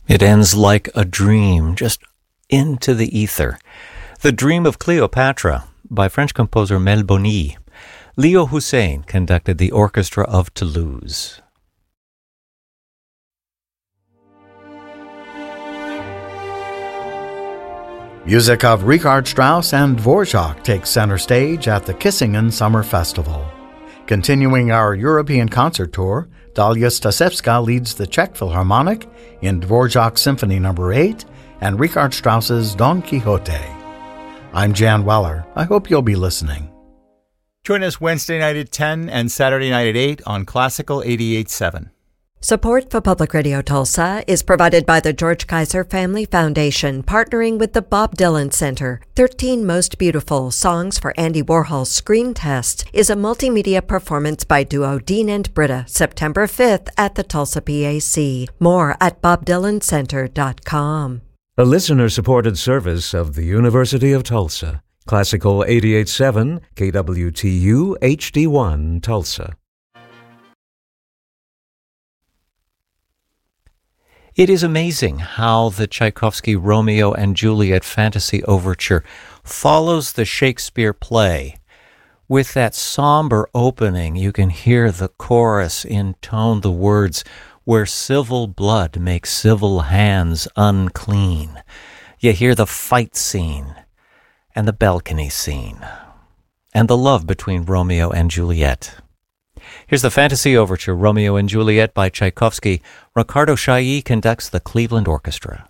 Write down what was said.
It ends like a dream, just into the ether. The Dream of Cleopatra by French composer Melboni. Leo Hussein conducted the Orchestra of Toulouse. Music of Richard Strauss and Dvorak takes center stage at the Kissingen Summer Festival. Continuing our European concert tour, Dalia Stasevska leads the Czech Philharmonic in Dvorak's Symphony No. 8 and Richard Strauss's Don Quixote. I'm Jan Weller. I hope you'll be listening. Join us Wednesday night at 10 and Saturday night at 8 on Classical 88.7. Support for Public Radio Tulsa is provided by the George Kaiser Family Foundation, partnering with the Bob Dylan Center. 13 Most Beautiful Songs for Andy Warhol's Screen Test is a multimedia performance by duo Dean and Britta, September 5th at the Tulsa PAC. More at bobdylancenter.com. A listener-supported service of the University of Tulsa. Classical 88.7, KWTU HD1, Tulsa. It is amazing how the Tchaikovsky Romeo and Juliet Fantasy Overture follows the Shakespeare play. With that somber opening, you can hear the chorus intone the words, "Where civil blood makes civil hands unclean." You hear the fight scene, and the balcony scene, and the love between Romeo and Juliet. Here's the Fantasy Overture, Romeo and Juliet by Tchaikovsky. Ricardo Chailly conducts the Cleveland Orchestra.